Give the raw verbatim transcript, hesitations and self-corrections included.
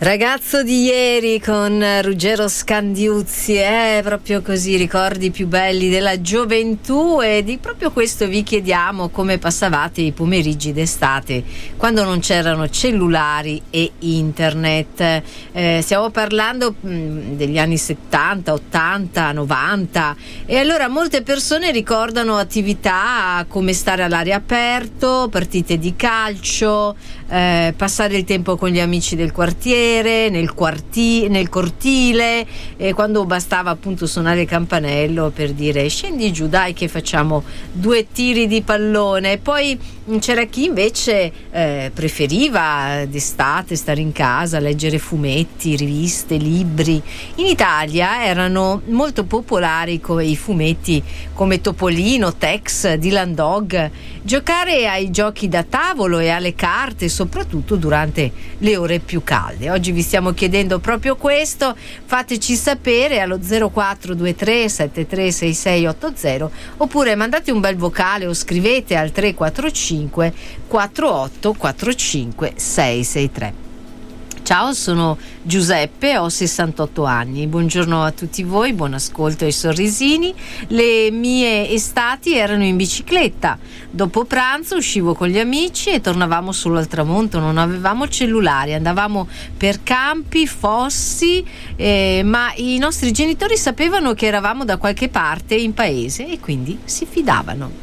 Ragazzo di ieri con Ruggero Scandiuzzi, è eh, proprio così, ricordi più belli della gioventù, e di proprio questo vi chiediamo: come passavate i pomeriggi d'estate quando non c'erano cellulari e internet. Eh, stiamo parlando mh, degli anni settanta, ottanta, novanta, e allora molte persone ricordano attività come stare all'aria aperto, partite di calcio, eh, passare il tempo con gli amici del quartiere, nel, quarti- nel cortile, eh, quando bastava appunto suonare il campanello per dire scendi giù, dai che facciamo due tiri di pallone. Poi c'era chi invece eh, preferiva d'estate stare in casa, leggere fumetti, riviste, libri. In Italia erano molto popolari i fumetti come Topolino, Tex, Dylan Dog, giocare ai giochi da tavolo e alle carte, soprattutto durante le ore più calde. Oggi vi stiamo chiedendo proprio questo, fateci sapere allo zero quattro due tre sette tre sei sei otto zero, oppure mandate un bel vocale o scrivete al tre quattro cinque quattro otto quattro cinque sei sei tre. Ciao, sono Giuseppe, ho sessantotto anni. Buongiorno a tutti voi, buon ascolto ai sorrisini. Le mie estati erano in bicicletta. Dopo pranzo uscivo con gli amici e tornavamo solo al tramonto, non avevamo cellulari, andavamo per campi, fossi, eh, ma i nostri genitori sapevano che eravamo da qualche parte in paese e quindi si fidavano.